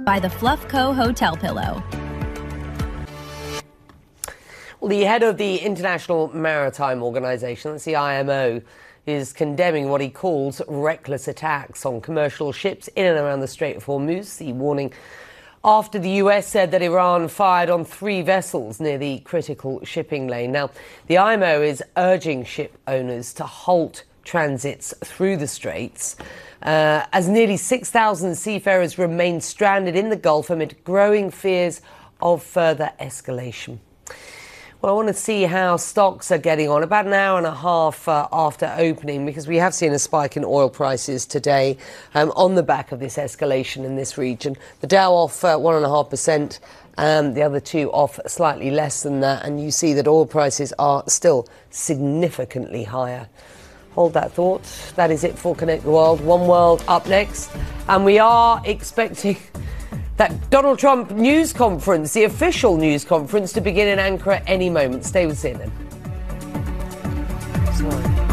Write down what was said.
by the Fluff Co. Hotel Pillow. Well, the head of the International Maritime Organization, that's the IMO, is condemning what he calls reckless attacks on commercial ships in and around the Strait of Hormuz. The warning after the US said that Iran fired on 3 vessels near the critical shipping lane. Now, the IMO is urging ship owners to halt transits through the straits as nearly 6,000 seafarers remain stranded in the Gulf amid growing fears of further escalation. Well, I want to see how stocks are getting on about an hour and a half after opening, because we have seen a spike in oil prices today on the back of this escalation in this region. The Dow off 1.5%, the other two off slightly less than that, and you see that oil prices are still significantly higher. Hold that thought. That is it for Connect the World. One World up next, and we are expecting that Donald Trump news conference, the official news conference, to begin in Ankara any moment. Stay with CNN. Sorry.